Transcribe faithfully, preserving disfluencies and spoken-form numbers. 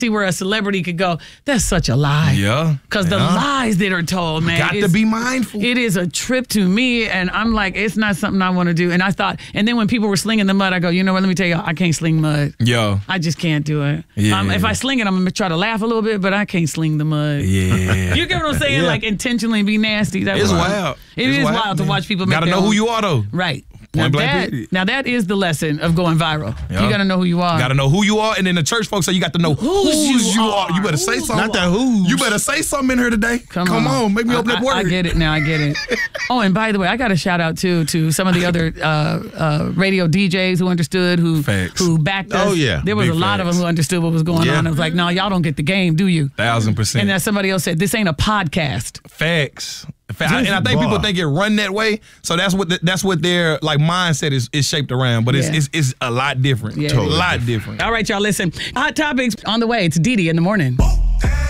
See where a celebrity could go, that's such a lie. Yeah. Because yeah. the lies that are told, man. Got to be mindful. It is a trip to me, and I'm like, it's not something I want to do. And I thought, and then when people were slinging the mud, I go, you know what, let me tell you, I can't sling mud. Yo. I just can't do it. Yeah. Um, if I sling it, I'm going to try to laugh a little bit, but I can't sling the mud. Yeah. You get what I'm saying? Yeah. Like, intentionally be nasty. That It's was wild. It it's is wild, wild to man. watch people make Gotta their know own. who you are, though. Right. Now Point blank that, period. now that is the lesson of going viral. Yeah. You got to know who you are. Got to know who you are, and then the church folks say you got to know Whose whose you you are. are. You better say Whose something. Not that whose. You better say something in here today. Come, Come on. on. Make me open I, that word. I, I get it now. I get it. Oh, and by the way, I got a shout out too to some of the other uh, uh, radio D Js who understood, who Facts. who backed us. Oh, yeah. There was Big a lot of facts. them who understood what was going Yeah. on. I was like, no, y'all don't get the game, do you? Thousand percent. And then somebody else said, this ain't a podcast. Facts. Fact. And I think people think it run that way, so that's what the, that's what their like mindset is, is shaped around. But it's, Yeah. it's it's a lot different. Yeah. a lot different. All right, y'all, listen. Hot Topics on the way. It's Dee Dee in the morning.